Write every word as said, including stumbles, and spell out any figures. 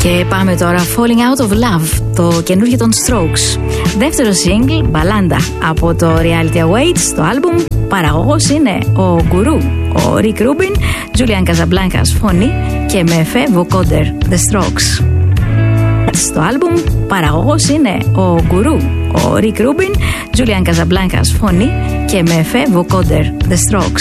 Και πάμε τώρα, Falling Out of Love, το καινούργιο των Strokes. Δεύτερο single, μπαλάντα, από το Reality Awaits, το άλμπουμ. Παραγωγός είναι ο Γκουρού, ο Rick Rubin, Julian Casablancas φωνή και με εφέ vocoder, The Strokes. Στο άλμπουμ παραγωγός είναι ο Γκουρού, ο Rick Rubin, Julian Casablancas φωνή και με εφέ vocoder, The Strokes.